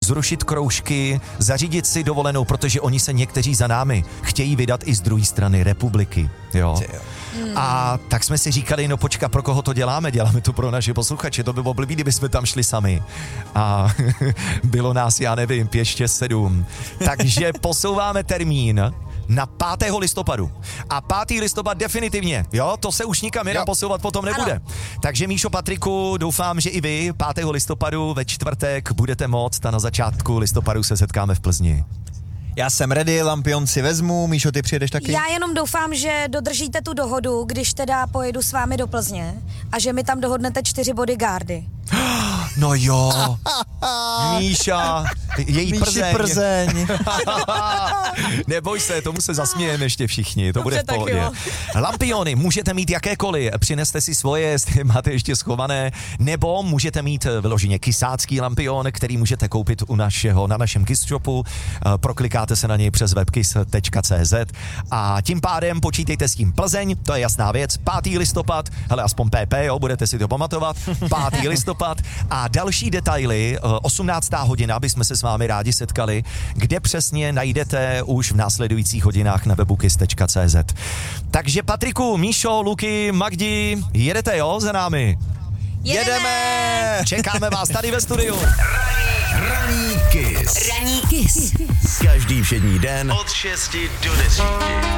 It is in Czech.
zrušit kroužky, zařídit si dovolenou, protože oni se někteří za námi chtějí vydat i z druhé strany republiky. Jo. A tak jsme si říkali, no počka, pro koho to děláme? Děláme to pro naše posluchače, to by bylo blbý, kdyby jsme tam šli sami. A bylo nás, já nevím, 5, 6, 7. Takže posouváme termín na 5. listopadu. A 5. listopad definitivně, jo, to se už nikam jinam posouvat potom nebude. Ano. Takže Míšo, Patriku, doufám, že i vy 5. listopadu ve čtvrtek budete moct a na začátku listopadu se setkáme v Plzni. Já jsem ready, lampion si vezmu, Míšo, ty přijedeš taky? Já jenom doufám, že dodržíte tu dohodu, když teda pojedu s vámi do Plzně a že mi tam dohodnete 4 bodyguardy. No jo, Míša, její Plzeň. Neboj se, tomu se zasmějeme ještě všichni, to bude v pohodě. Lampiony můžete mít jakékoliv, přineste si svoje, jestli máte ještě schované, nebo můžete mít vyloženě kysácký lampion, který můžete koupit na našem Kiss shopu, proklikáte se na něj přes webkiss.cz a tím pádem počítejte s tím Plzeň, to je jasná věc, 5. listopad, hele, aspoň PP, jo, budete si to pamatovat, 5. listopad a další detaily, 18. hodina, aby jsme se s vámi rádi setkali, kde přesně najdete už v následujících hodinách na webu kiss.cz. Takže Patriku, Míšo, Luky, Magdi, jedete jo za námi? Jedeme! Čekáme vás tady ve studiu. Ranní Kiss. Ranní Kiss. Každý všední den od 6 do 10.